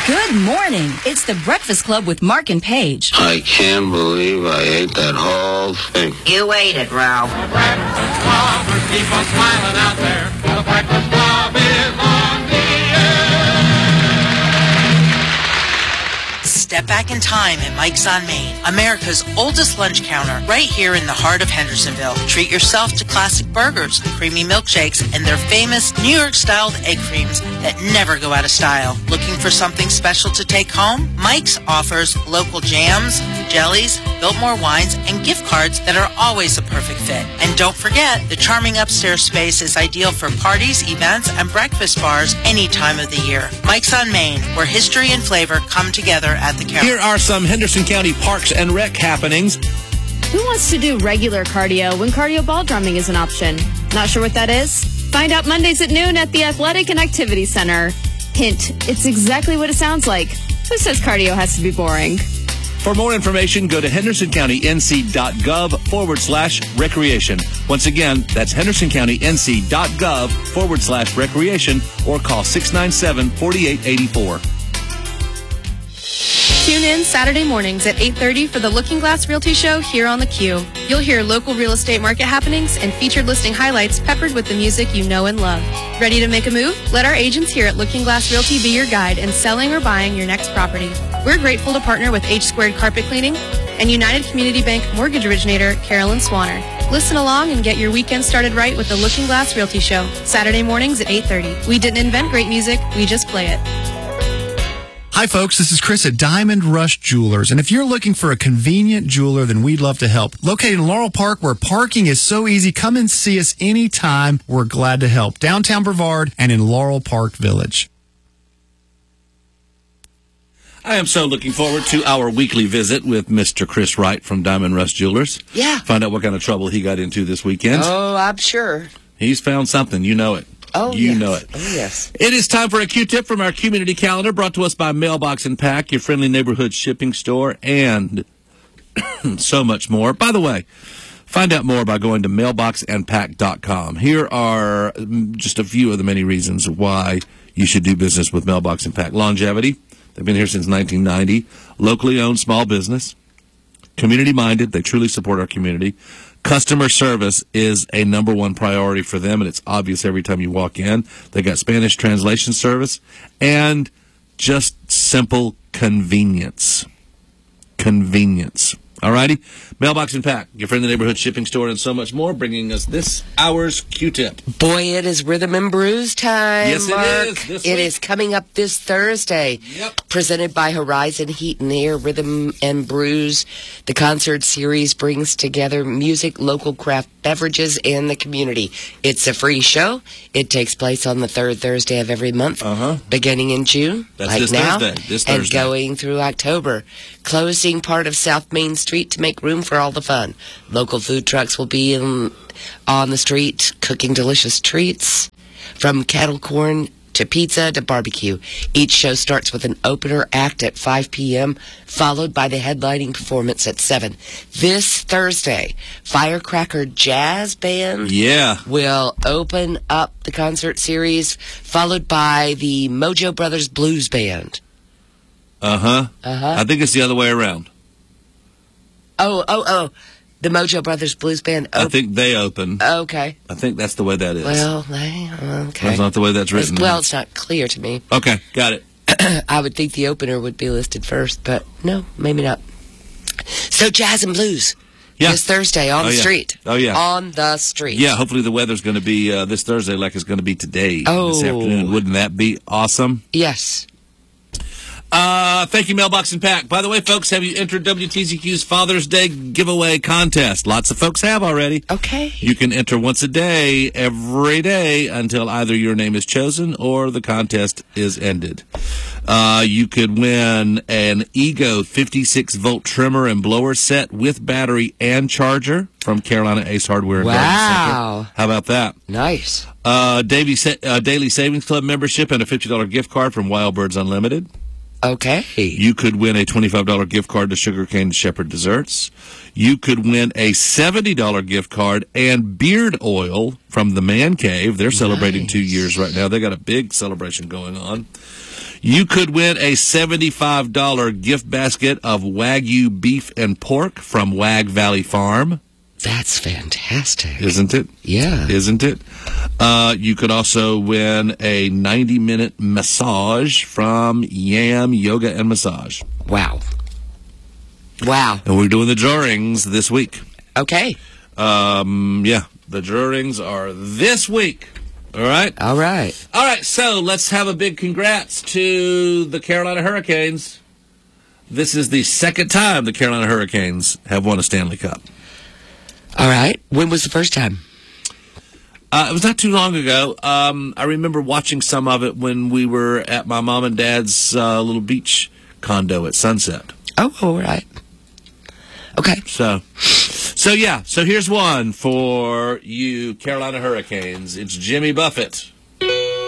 Good morning. It's the Breakfast Club with Mark and Paige. I can't believe I ate that whole thing. You ate it, Ralph. The Breakfast Club will keep us smiling out there. The Breakfast Club is on the Step back in time at Mike's on Main, America's oldest lunch counter, right here in the heart of Hendersonville. Treat yourself to classic burgers, creamy milkshakes, and their famous New York-styled egg creams that never go out of style. Looking for something special to take home? Mike's offers local jams, jellies, Biltmore wines, and gift cards that are always a perfect fit. And don't forget, the charming upstairs space is ideal for parties, events, and breakfast bars any time of the year. Mike's on Main, where history and flavor come together at the counter. Here are some Henderson County Parks and Rec happenings. Who wants to do regular cardio when cardio ball drumming is an option? Not sure what that is? Find out Mondays at noon at the Athletic and Activity Center. Hint, it's exactly what it sounds like. Who says cardio has to be boring? For more information, go to hendersoncountync.gov/recreation. Once again, that's hendersoncountync.gov/recreation or call 697-4884. Tune in Saturday mornings at 8:30 for the Looking Glass Realty Show here on the Q. You'll hear local real estate market happenings and featured listing highlights peppered with the music you know and love. Ready to make a move? Let our agents here at Looking Glass Realty be your guide in selling or buying your next property. We're grateful to partner with H2 Carpet Cleaning and United Community Bank mortgage originator Carolyn Swanner. Listen along and get your weekend started right with the Looking Glass Realty Show, Saturday mornings at 8:30. We didn't invent great music, we just play it. Hi, folks. This is Chris at Diamond Rush Jewelers. And if you're looking for a convenient jeweler, then we'd love to help. Located in Laurel Park, where parking is so easy, come and see us anytime. We're glad to help. Downtown Brevard and in Laurel Park Village. I am so looking forward to our weekly visit with Mr. Chris Wright from Diamond Rush Jewelers. Yeah. Find out what kind of trouble he got into this weekend. Oh, I'm sure. He's found something. You know it. Oh, you yes. know it. Oh, yes. It is time for a Q-tip from our community calendar, brought to us by Mailbox and Pack, your friendly neighborhood shipping store, and so much more. By the way, find out more by going to mailboxandpack.com. Here are just a few of the many reasons why you should do business with Mailbox and Pack. Longevity. They've been here since 1990. Locally owned small business. Community-minded. They truly support our community. Customer service is a number one priority for them, and it's obvious every time you walk in. They got Spanish translation service and just simple convenience. Convenience. All righty? Mailbox and Pack, your friend in the neighborhood shipping store, and so much more, bringing us this hour's Q-tip. Boy, it is Rhythm and Brews time, Yes, Mark. it is. It is coming up this Thursday. Yep. Presented by Horizon Heat and Air, Rhythm and Brews. The concert series brings together music, local craft beverages, and the community. It's a free show. It takes place on the third Thursday of every month, beginning in June, That's like this now, Thursday. This and Thursday. going through October. Closing part of South Main Street to make room for all the fun. Local food trucks will be on the street cooking delicious treats, from kettle corn to pizza to barbecue. Each show starts with an opener act at 5 p.m., followed by the headlining performance at 7. This Thursday, Firecracker Jazz Band will open up the concert series, followed by the Mojo Brothers Blues Band. I think it's the other way around. Oh. The Mojo Brothers Blues Band. I think they open. Okay. I think that's the way that is. Well, okay. That's not the way that's written. Well, it's not clear to me. Okay, got it. I would think the opener would be listed first, but no, maybe not. So Jazz and Blues. Yeah. This Thursday on the street. Oh, yeah. On the street. Yeah, hopefully the weather's going to be this Thursday like it's going to be today, this afternoon. Wouldn't that be awesome? Yes. Thank you, Mailbox and Pack. By the way, folks, have you entered WTZQ's Father's Day giveaway contest? Lots of folks have already. Okay. You can enter once a day, every day, until either your name is chosen or the contest is ended. You could win an Ego 56-volt trimmer and blower set with battery and charger from Carolina Ace Hardware and Garden Center. How about that? Nice. Daily Savings Club membership and a $50 gift card from Wild Birds Unlimited. Okay. You could win a $25 gift card to Sugarcane Shepherd Desserts. You could win a $70 gift card and beard oil from the Man Cave. They're celebrating 2 years right now. They got a big celebration going on. You could win a $75 gift basket of Wagyu beef and pork from Wag Valley Farm. That's fantastic. Isn't it? Yeah. Isn't it? You could also win a 90-minute massage from Yam Yoga and Massage. Wow. Wow. And we're doing the drawings this week. Okay. Yeah, the drawings are this week. All right? All right. All right, so let's have a big congrats to the Carolina Hurricanes. This is the second time the Carolina Hurricanes have won a Stanley Cup. All right. When was the first time? It was not too long ago. I remember watching some of it when we were at my mom and dad's little beach condo at Sunset. Oh, all right. Okay. So yeah. So here's one for you Carolina Hurricanes. It's Jimmy Buffett.